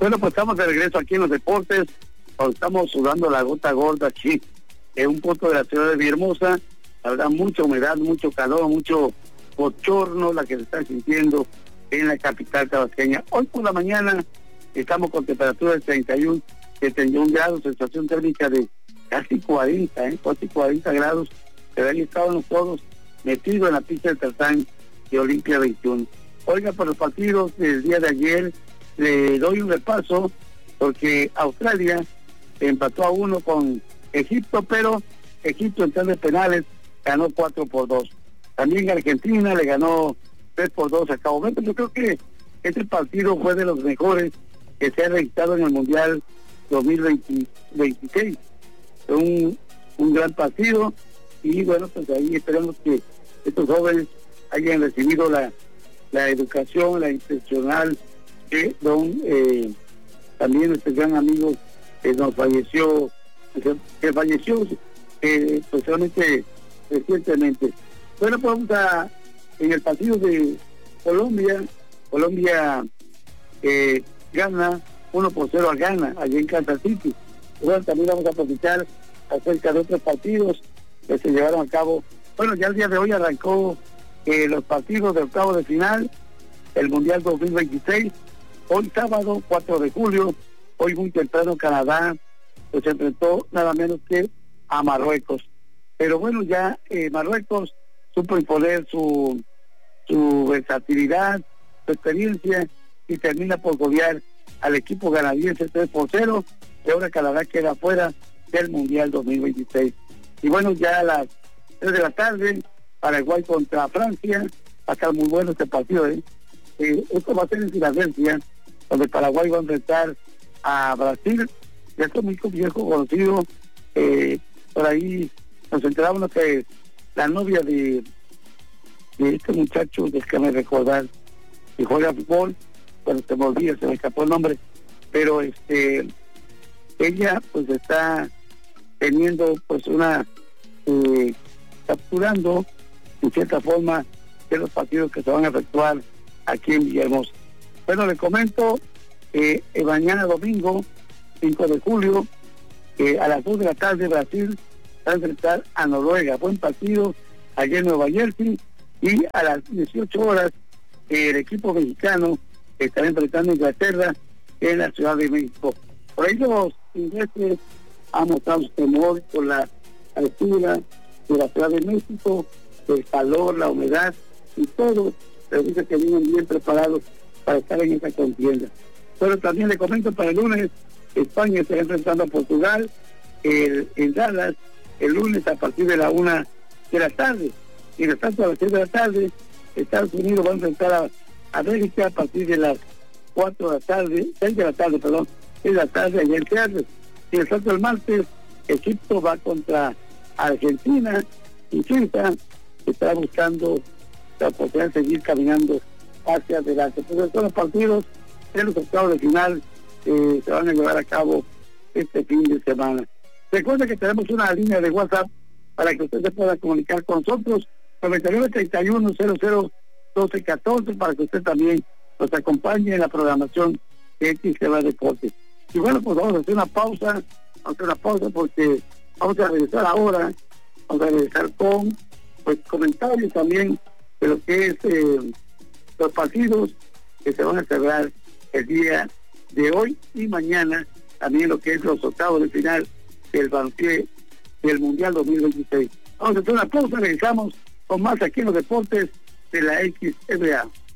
Bueno, pues estamos de regreso aquí en los deportes, cuando estamos sudando la gota gorda aquí, en un punto de la ciudad de Villahermosa. La verdad, mucha humedad, mucho calor, mucho bochorno, la que se está sintiendo en la capital tabasqueña. Hoy por la mañana estamos con temperatura de 31 grados, sensación térmica de casi 40, casi 40 grados, pero ahí estábamos todos metidos en la pista de tartán de Olimpia 21. Oiga, por los partidos del día de ayer, le doy un repaso, porque Australia empató a 1 con Egipto, pero Egipto en términos penales ganó 4-2. También Argentina le ganó 3-2 a Cabo Verde. Yo creo que este partido fue de los mejores que se ha registrado en el Mundial 2026. Fue un gran partido, y bueno, pues ahí esperamos que estos jóvenes hayan recibido la educación, la institucional que también este gran amigo que nos falleció, especialmente recientemente. Bueno, pues vamos en el partido de Colombia gana 1-0 a Ghana, allí en Kansas City. Bueno, también vamos a platicar acerca de otros partidos que se llevaron a cabo. Bueno, ya el día de hoy arrancó los partidos de octavo de final, el Mundial 2026. Hoy sábado 4 de julio, hoy muy temprano Canadá pues se enfrentó nada menos que a Marruecos. Pero bueno, ya Marruecos supo imponer su versatilidad, su experiencia, y termina por golear al equipo canadiense 3-0, y ahora Canadá queda fuera del Mundial 2026. Y bueno, ya a las 3 de la tarde, Paraguay contra Francia. Va a estar muy bueno este partido, esto va a ser en Filadelfia, donde Paraguay va a enfrentar a Brasil. Ya es muy viejo conocido. Por ahí nos enterábamos que la novia de este muchacho, déjame recordar, que juega fútbol, cuando se me olvida, se me escapó el nombre, pero ella pues está teniendo pues capturando en cierta forma de los partidos que se van a efectuar aquí en Villahermosa. Bueno, le comento mañana domingo 5 de julio a las 2 de la tarde Brasil va a enfrentar a Noruega. Buen partido allá en Nueva Jersey. Y a las 18 horas el equipo mexicano estará enfrentando a Inglaterra en la Ciudad de México. Por ahí los ingleses han mostrado su temor por la altura de la Ciudad de México, el calor, la humedad y todo, pero dice que vienen bien preparados para estar en esa contienda. Pero también le comento, para el lunes España estará enfrentando a Portugal en Dallas el lunes a partir de la 1 de la tarde. Y en tanto a las 6 de la tarde Estados Unidos va a enfrentar a América a partir de las 6 de la tarde allá en Seattle. Y el tanto el martes Egipto va contra Argentina, y Suiza está buscando la oportunidad de seguir caminando hacia adelante. Pues todos los partidos de los octavos de final se van a llevar a cabo este fin de semana. Recuerda que tenemos una línea de WhatsApp para que usted se pueda comunicar con nosotros, 99-31-00-12-14, para que usted también nos acompañe en la programación de XTV Deportes. Y bueno, pues vamos a hacer una pausa porque vamos a regresar ahora, vamos a regresar con pues comentarios también de lo que es los partidos que se van a celebrar el día de hoy y mañana, también lo que es los octavos de final del banquete del Mundial 2026. Vamos a hacer una pausa, regresamos con más aquí en los deportes de la XBA.